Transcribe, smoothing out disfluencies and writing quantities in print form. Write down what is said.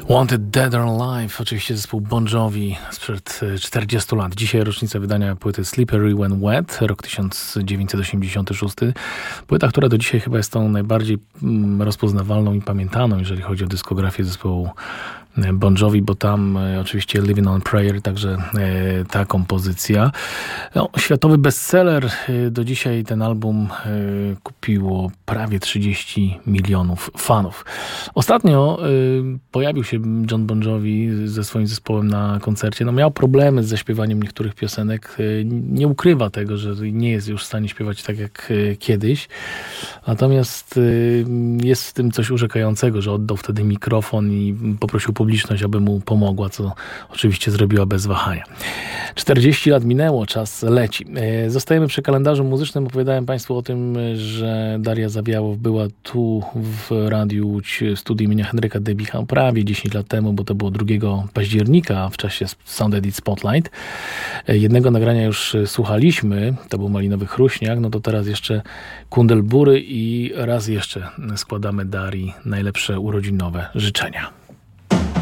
Wanted Dead or Alive, oczywiście zespół Bon Jovi sprzed 40 lat. Dzisiaj rocznica wydania płyty Slippery When Wet, rok 1986. Płyta, która do dzisiaj chyba jest tą najbardziej rozpoznawalną i pamiętaną, jeżeli chodzi o dyskografię zespołu Bon Jovi, bo tam oczywiście Living on a Prayer, także ta kompozycja. No, światowy bestseller. Do dzisiaj ten album kupiło prawie 30 milionów fanów. Ostatnio pojawił się John Bon Jovi ze swoim zespołem na koncercie. No, miał problemy z zaśpiewaniem niektórych piosenek. Nie ukrywa tego, że nie jest już w stanie śpiewać tak jak kiedyś. Natomiast jest w tym coś urzekającego, że oddał wtedy mikrofon i poprosił publiczność, aby mu pomogła, co oczywiście zrobiła bez wahania. 40 lat minęło, czas leci. Zostajemy przy kalendarzu muzycznym. Opowiadałem Państwu o tym, że Daria Zawiałow była tu w Radiu Łódź, w studiu imienia Henryka Debicha prawie 10 lat temu, bo to było 2 października w czasie Sound Edit Spotlight. Jednego nagrania już słuchaliśmy, to był Malinowy Chruśniak, no to teraz jeszcze Kundelbury i raz jeszcze składamy Darii najlepsze urodzinowe życzenia.